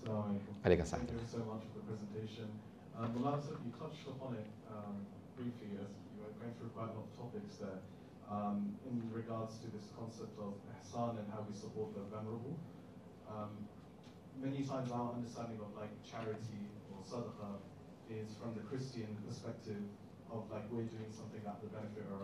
عليك الصحة. Thank you so much for the presentation. Mullah, you touched upon it briefly as you were going through quite a lot of topics there in regards to this concept of ihsan and how we support the vulnerable. Many times our understanding of like charity or sadaqah is from the Christian perspective of like we're doing something that will benefit our